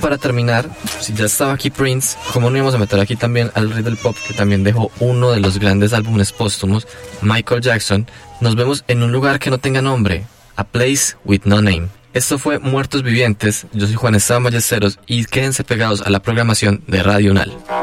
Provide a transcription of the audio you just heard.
para terminar, si ya estaba aquí Prince, ¿cómo no íbamos a meter aquí también al rey del pop, que también dejó uno de los grandes álbumes póstumos, Michael Jackson? Nos vemos en un lugar que no tenga nombre, A Place With No Name. Esto fue Muertos Vivientes. Yo soy Juan Esteban Ballesteros y quédense pegados a la programación de Radio UNAL.